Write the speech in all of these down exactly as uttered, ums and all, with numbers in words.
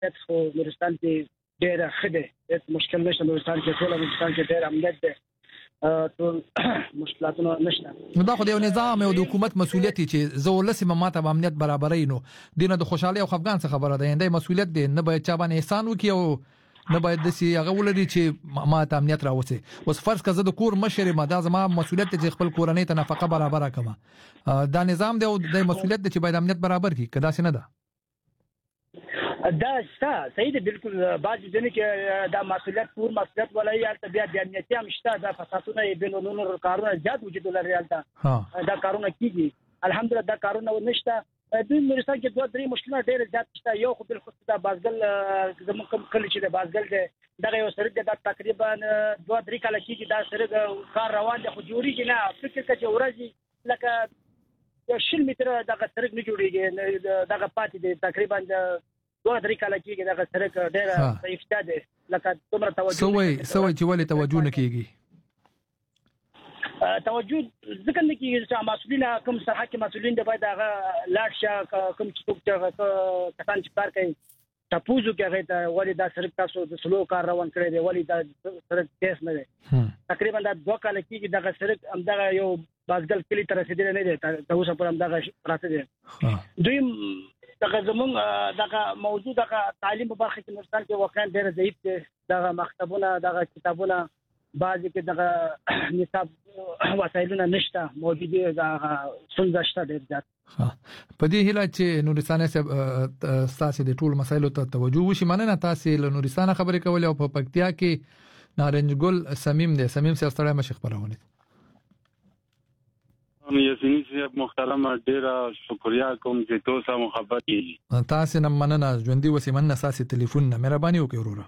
امنیت خو نورستان کې ډېر ښه دی، هیڅ مشکل نشته. نورستان کې ټول نورستان کې ډېر امنیت دی، ټول مشکلاتونه نشته. نو دا خو د نظام او د حکومت مسولیت چې زه ولسم ماته امنیت برابرې نو دینه د خوشحالي او خفګان څخه خبره ده. انده مسولیت دی، نه باید چا باندې احسان وکي او نه باید د سی هغه ولري چې ما ته امنیت راوځي. اوس فرض کړه د کور مشر ما دا زما مسولیت دی خپل کورنۍ ته نفقه برابر کړم. دا نظام دی او د مسولیت دی چې باید امنیت برابر کړي، کدا څه نه ده. دا ستا صحیح دی، بالکل. بعض ځینې کې دا مسولیت پور مسولیت ولای البته بیا د امنیتي هم شته، دا فسادونه بینونو کارونه زیات وجود لري البته دا کارونه کیږي. الحمدلله دا کارونه نشته. د نورستان کې دوه درې مشکلات ډېر زیات شته. یو خو بل خصوص دا بازګل زموږ کوم کلی چې د بازګل دی دغه یو سړک دی، دا تقریبا دوه درې کاله کېږي دا سړک کار روان دی، خو جوړېږي نه. فکر کوه چې ورځې لکه یو شل متره دغه سړک نه جوړېږي، دغه پاتې دی. تقریبا دوه درې کاله کېږي دغه سړک ډېر ضعیف دی، لکه دومره توجه سوی سوی چې ولې توجه نه کېږي. توجه ځکه نه کیږي چې مسؤلین کوم سرحه کې مسؤلین دی باید هغه لاړ شه، کوم چې څوک کسان چې کار کوي تاسو کې هغه ته ولې دا سړک تاسو د سلو کار روان کړی دی، ولې دا سړک تیز نه دی. تقریبا دا دوه کاله کېږي دغه سړک همدغه یو بازګل کلی ته رسیدلی نه دی، تر اوسه پورې همدغه پراته دی. دوی دغه زمونږ دغه موضوع دغه تعلیم په برخه کې نورستان کې واقعا ډېر ضعیف دی. دغه مکتبونه دغه کتابونه بعضی کې دغه نصاب وسایلونه نشته، موجودي دغه څنګه شته ډېر زیات. په دې هیله چې نورستان تاسو د ټول مسایلو ته توجه وشي. مننه تاسو له نورستان خبرې کولې او په پکتیا کې نارنج ګل سمیم دی. سمیم سره ستړی مشه خبرونه. یاسینی صاحب محترم ډېر شکریا کوم چې تاسو محبت کیږي. تاسو نه مننه ژوندۍ وسی مننه تاسو ټلیفون نه مهرباني وکړئ وروره.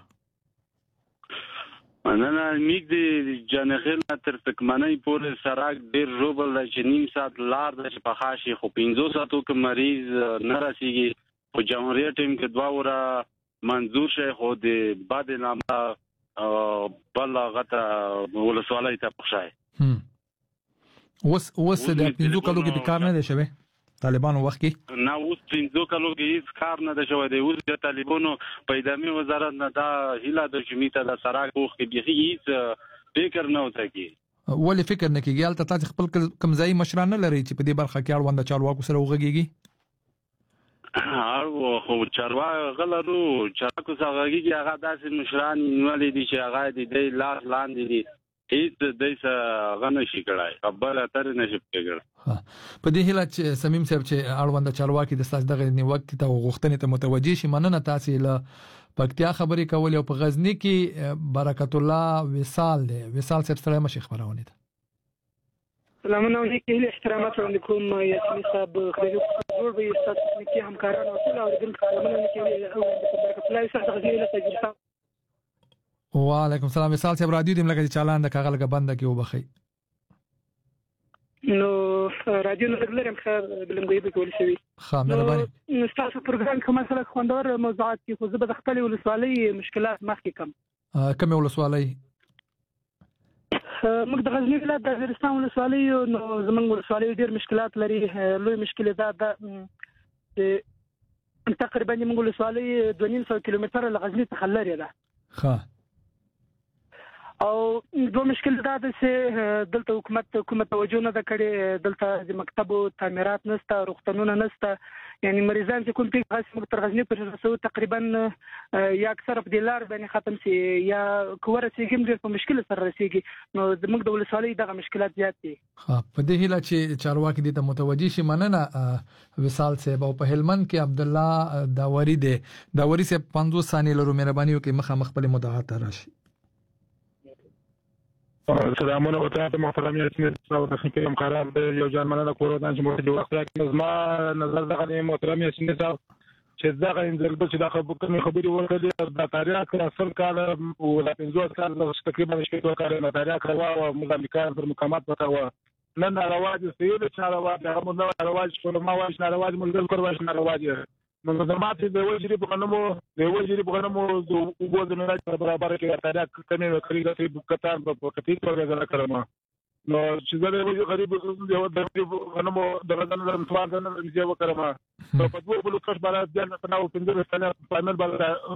مننه میګ دی جنخیل تر تکمنۍ پورې سراک ډېر روبل دی چې نیم ساعت لار ده چې په خاصي خو پنځه ساعتو کې مریض نه رسیږي. په جمهوریت ټیم کې دوه وره منظور شي خو د بعد نامه بل غته ولسوالۍ ته پخښای. اوس اوس د پنځو کلو کې کار نه دی شوی طالبانو وخت کې نه، اوس پنځو کلو کې هیڅ کار نه دی شوی دی. اوس د طالبانو په ادامي وزارت نه دا هیله د جمیته د سراک وخت کې به هیڅ فکر نه وته کی. ولې فکر نه کیږي؟ البته تاسو خپل کمزای مشران نه لري چې په دې برخه کې اړوند چارواکو سره وغږیږي. او خو چارواکو غلرو چارواکو سره وغږیږي، هغه داسې مشران نیولې دي چې هغه د دې لاس لاندې دي، هیڅ دیسه غنه شي کړای خبره تر نشي کېږي. په دې هیله چې سمیم صاحب چې اړوند چارواکي د تاسو دغه نیوکت ته غوښتنې ته متوجي شي. مننه تاسو له پکتیا خبرې کولې او په غزنی کې برکت الله وصال دی. وصال صاحب سره مشه خبرونه ده. سلامونه علیکم، احترامات علیکم. یاسین صاحب خیر جوړ به تاسو کې همکاران او ټول اوریدونکو سلامونه علیکم او برکت الله صاحب غزنی له تجربه. وعلیکم السلام. وصال صاحب رادیو دې ملګری چالان د کاغل غبنده کې وبخي. نو رادیو نه لرم خیر بلنګوي به کول شي. ښه مهرباني. نو تاسو پروګرام کوم مثلا خوندور موضوعات کې خو زه به خپل ولسوالۍ مشکلات مخکې کم. کوم ولسوالۍ؟ موږ د غزنی ولایت د وزیرستان ولسوالۍ نو زمونږ ولسوالۍ ډېر مشکلات لري. لوی مشکل دا ده چې تقریبا موږ ولسوالۍ دوه نیم سوه کیلومتره له غزنی څخه لري ده. ښه. او دوه مشکل دا ده چې دلته حکومت کومه توجه نه ده کړې، دلته د مکتبو تعمیرات نشته، روغتونونه نشته. یعنی مریضان چې کوم پیغام تر غزنی پر رسو تقریبا یا اکثر په دلار باندې ختم سي یا کوره سیګم ډېر په مشکل سره رسیږي. نو زموږ د ولسوالۍ دغه مشکلات زیات دي. ها په دې هیله چې چارواکي دې ته متوجي شي. مننه وصال صاحب. او په هلمند کې عبد الله داوري دی. داوري صاحب پنځوس ثانیې لرو، مهرباني وکړئ مخامخ خپل مداخله راشي. سلامونه وته محترم یاسین صاحب د خپل همکاران د یو ځان مننه کوم چې موږ د وخت راکړل. زما نظر دغه محترم یاسین صاحب چې دغه انځر چې دغه خبرې وکړي د تاریخ اصل کال او د پنځوس کال تقریبا شپږ کال نه تاریخ راو او موږ امریکایان پر مقامات وکاوه. نن رواج سیل چې رواج هغه موږ رواج کوم ما واش نه رواج موږ کول واش نه رواج موږ د ماته د وجري په غنمو د وجري په غنمو د وګورنه برابر کې تاریخ کنه کړی د کتاب په کتاب ورغلا کړم. نو چې زه د غریب یو د غنمو د غنمو د متوازن د مزه وکړم په دوه بلو کښ باندې د نو پنځه سنه په عمل باندې